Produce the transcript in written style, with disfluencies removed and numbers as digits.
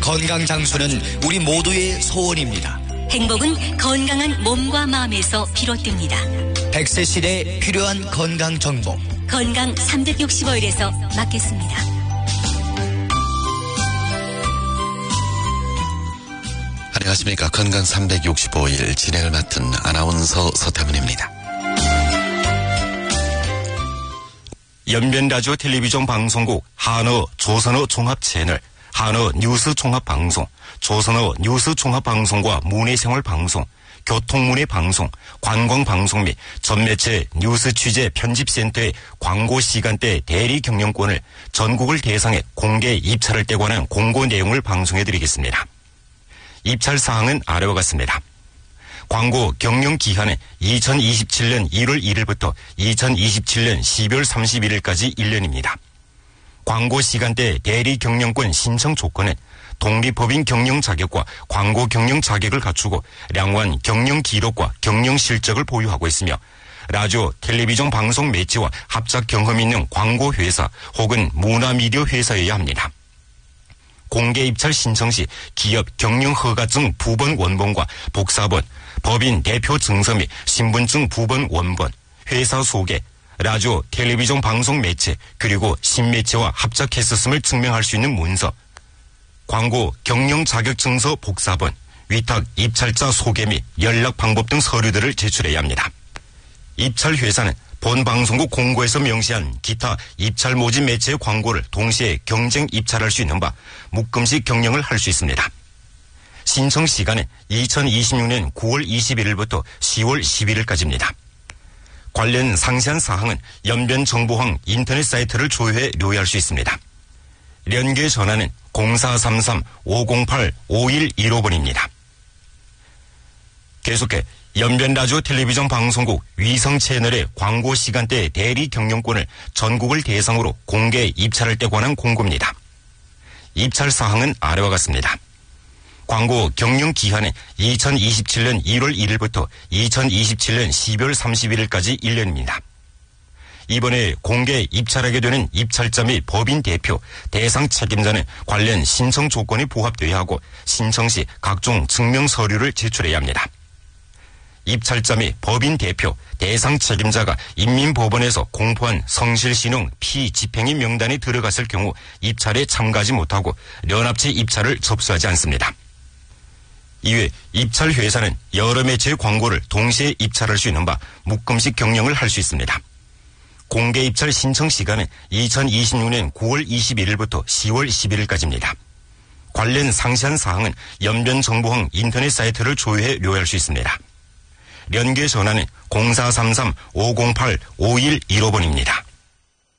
건강 장수는 우리 모두의 소원입니다. 행복은 건강한 몸과 마음에서 비롯됩니다. 100세 시대에 필요한 건강 정보. 건강 365일에서 맡겠습니다. 안녕하십니까. 건강 365일 진행을 맡은 아나운서 서태문입니다. 연변라디오 텔레비전 방송국 한어 조선어 종합채널, 한어 뉴스 종합방송, 조선어 뉴스 종합방송과 문해생활방송, 교통문해방송, 관광방송 및 전매체 뉴스 취재 편집센터의 광고 시간대 대리 경영권을 전국을 대상에 공개 입찰할 때 관한 공고 내용을 방송해드리겠습니다. 입찰 사항은 아래와 같습니다. 광고 경영 기한은 2027년 1월 1일부터 2027년 12월 31일까지 1년입니다. 광고 시간대 대리 경영권 신청 조건은 독립법인 경영 자격과 광고 경영 자격을 갖추고 량호한 경영 기록과 경영 실적을 보유하고 있으며 라디오, 텔레비전 방송 매체와 합작 경험이 있는 광고 회사 혹은 문화미디어 회사여야 합니다. 공개 입찰 신청 시 기업 경영 허가증 부번 원본과 복사본, 법인 대표 증서 및 신분증 부번 원본, 회사 소개, 라디오, 텔레비전 방송 매체, 그리고 신매체와 합작했었음을 증명할 수 있는 문서, 광고 경영 자격 증서 복사본, 위탁 입찰자 소개 및 연락 방법 등 서류들을 제출해야 합니다. 입찰 회사는 본 방송국 공고에서 명시한 기타 입찰 모집 매체의 광고를 동시에 경쟁 입찰할 수 있는 바 묶음식 경영을 할 수 있습니다. 신청 시간은 2026년 9월 21일부터 10월 11일까지입니다. 관련 상세한 사항은 연변정보항 인터넷 사이트를 조회해 료해할 수 있습니다. 연계 전화는 0433-508-5115번입니다. 계속해 연변라디오 텔레비전 방송국 위성 채널의 광고 시간대 대리 경영권을 전국을 대상으로 공개 입찰할 때 관한 공고입니다. 입찰 사항은 아래와 같습니다. 광고 경영 기한은 2027년 1월 1일부터 2027년 12월 31일까지 1년입니다. 이번에 공개 입찰하게 되는 입찰자 및 법인 대표, 대상 책임자는 관련 신청 조건이 부합되어야 하고 신청 시 각종 증명 서류를 제출해야 합니다. 입찰자 및 법인 대표, 대상 책임자가 인민법원에서 공포한 성실신용 피집행인 명단에 들어갔을 경우 입찰에 참가하지 못하고 연합체 입찰을 접수하지 않습니다. 이외 입찰 회사는 여러 매체의 광고를 동시에 입찰할 수 있는 바 묶음식 경영을 할 수 있습니다. 공개 입찰 신청 시간은 2026년 9월 21일부터 10월 11일까지입니다. 관련 상세한 사항은 연변정보항 인터넷 사이트를 조회해 료할 수 있습니다. 연계 전화는 0433-508-5115번입니다.